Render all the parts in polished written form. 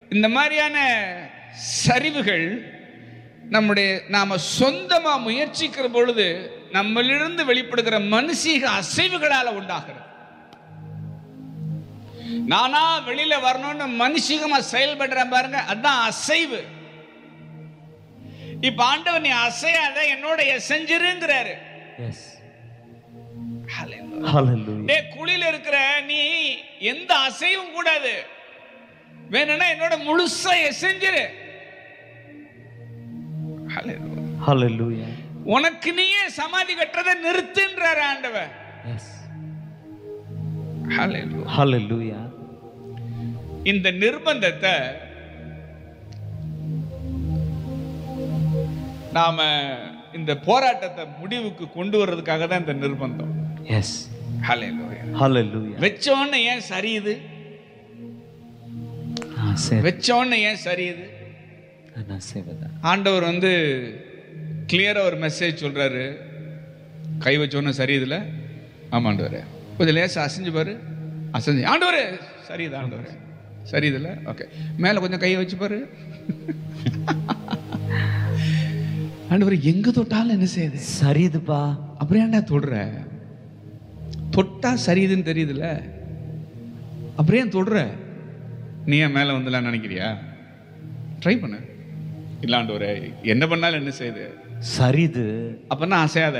இந்த மாதிரியான சரிவுகள் நாம சொந்தமா முயற்சிக்கிற பொழுது நம்மளிருந்து வெளிப்படுகிற மனுஷீக அசைவுகளால உண்டாகிறது. நானா வெளியில வரணும்னு மனுஷிகமா செயல்படுறேன் பாருங்க, அதுதான் அசைவு. இப்ப ஆண்டவர் நீ அசையாத, என்னோட செஞ்சிருங்கிறாரு. குழியில இருக்கிற நீ எந்த அசைவும் கூடாது, வேணும்னா என்னோட முழுசா செஞ்சிரு. உனக்கு நீயே சமாதி கட்டுறதை நிறுத்துன்றாரு ஆண்டவர். இந்த நிர்பந்தத்தை நாம இந்த போராட்டத்தை முடிவுக்கு கொண்டு வர்றதுக்காக தான் இந்த நிர்பந்தம். வெச்சோன்னு ஏன் சரியுது, வெச்சோன்னு ஏன் சரியுது? ஆண்டவர் கிளியரா ஒரு மெசேஜ் சொல்றாரு. கை வச்சோன்னு சரியுதுல, ஆமாண்டவரே கொஞ்சம் லேசா அசைஞ்சு பாரு, அசைஞ்சு ஆண்டவரே சரியுது, ஆண்டவரே சரியுதுல, ஓகே மேல கொஞ்சம் கை வச்சு பாரு. ஆண்டவர் எங்க தொட்டாலும் என்ன செய்யுது, சரியுதுப்பா. அப்புறம் ஏன்டா தொடுற? தொட்டா சரியுதுன்னு தெரியுதுல, அப்புறம் ஏன் தொடுற? நீ ஏன் மேல வந்துலாம் நினைக்கிறியா? ட்ரை பண்ணு. இல்லாண்டவரே என்ன பண்ணாலும் என்ன செய்யுது, சரியுது. அப்பன்னா அசையாத,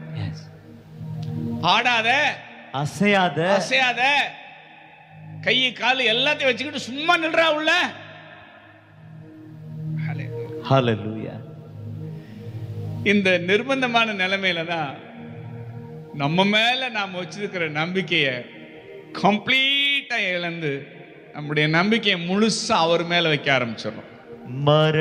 ஆடாத, அசையாத, அசையாத, கை காலு எல்லாத்தையும் வச்சுக்கிட்டு சும்மா நில்றா உள்ள. ஹல்லேலூயா. இந்த நிர்பந்தமான நிலைமையில தான் நம்ம மேல நாம வச்சிருக்கிற நம்பிக்கையை கம்ப்ளீட்டா இழந்து நம்முடைய நம்பிக்கையை முழுசா அவர் மேல வைக்க ஆரம்பிச்சிடறோம்.